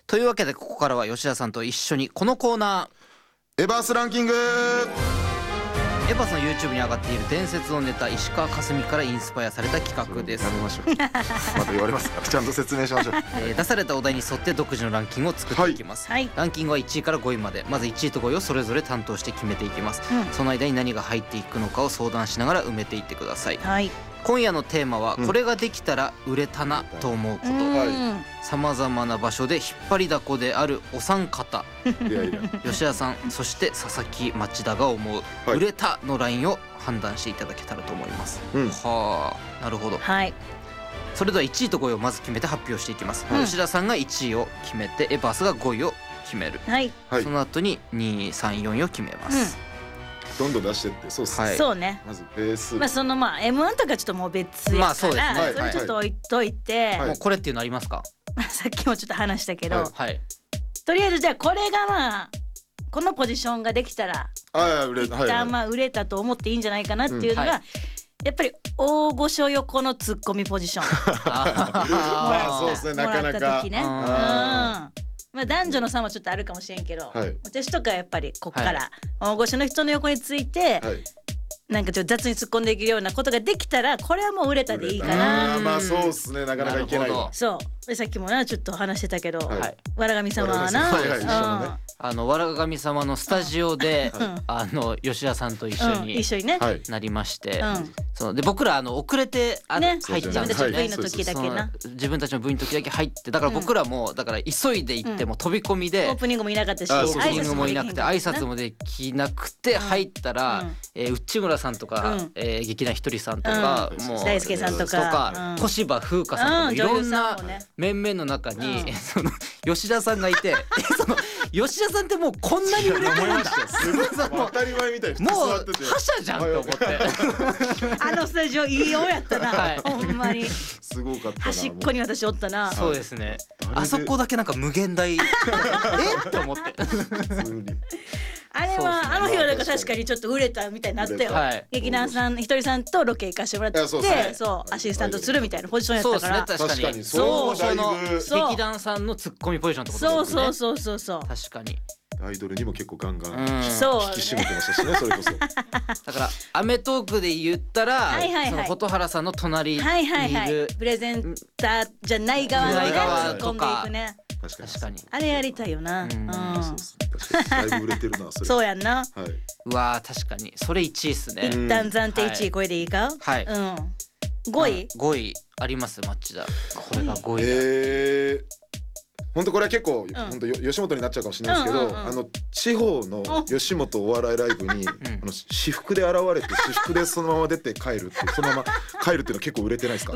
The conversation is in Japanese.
というわけでここからは吉田さんと一緒にこのコーナエバースランキング。 ー、エバスの YouTube に上がっている伝説のネタ石川佳純からインスパイアされた企画です。 やめましょうまた言われますからちゃんと説明しましょう出されたお題に沿って独自のランキングを作っていきます、 はいランキングは1位から5位まで、まず1位と5位をそれぞれ担当して決めていきます、その間に何が入っていくのかを相談しながら埋めていってください。 はい今夜のテーマは、これができたら売れたなと思うこと、さまざまな場所で引っ張りだこであるお三方、 いやいや吉田さんそして佐々木町田が思う、売れたのラインを判断していただけたらと思います、はあ、なるほど。 はいそれでは1位と5位をまず決めて発表していきます、吉田さんが1位を決めてエバースが5位を決める、 はいその後に2位3位4位を決めます、 どんどん出してって。そうっすね、 そうね。 まずベース、 まあそのM1 とかちょっともう別やそうから、 ですねそれちょっと置いといて、 もうこれっていうのありますか？ さっきもちょっと話したけど、 はいとりあえずじゃあこれがこのポジションができたら一旦売れたと思っていいんじゃないかなっていうのが、やっぱり大御所横のツッコミポジションそうですね、なかなかもらった時ね、まあ男女の差もちょっとあるかもしれんけど、私とかやっぱりこっから大御所の人の横について、なんかちょっと雑に突っ込んでいけるようなことができたら、これはもう売れたでいいかな。 まあそうですね、なかなかいけないわ。 そうでさっきもなちょっと話してたけど、わらがみ様はな、 わらがみ様のスタジオで吉田さんと一緒になりまして、で僕ら遅れて入っちゃうんですよね。自分たちの部員の時だけ入って、だから僕らもだから急いで行っても飛び込みで、 オープニングもいなかったし、 オープニングもいなくて挨拶もできなくて入ったら、内村さんとか劇団ひとりさんとかもう大輔さんとか小芝風花さんとかいろんな面々の中に吉田さんがいて、吉田さんってもうこんなに売れてるんだ、 当たり前みたいにもう覇者じゃんと思って、 スタジオいいようやったな、ほんまにすごかったな。 端っこに私おったな。 そうですね、あそこだけなんか無限大って思って、 あれはあの日はなんか確かにちょっと売れたみたいになったよ。劇団さんひとりさんとロケ行かしてもらって、そうアシスタントするみたいなポジションやったから。 そうですね、確かにそう劇団さんのツッコミポジションってことですね。 そう確かにアイドルにも結構ガンガン引き締めてましたしね、それこそ。 だからアメトークで言ったら、その蛍原さんの隣にいるプレゼンターじゃない側のね突っ込んでいくね。 確かにあれやりたいよな。 だいぶ売れてるなそれ。 そうやんな。 うわ確かにそれ1位っすね。 一旦暫定1位これでいいか。 はい。5位あります町田。これが5位。 本当これは結構本当吉本になっちゃうかもしれないですけど、地方の吉本お笑いライブに私服で現れて私服でそのまま出て帰るっていう、そのまま帰るっていうのは結構売れてないですか？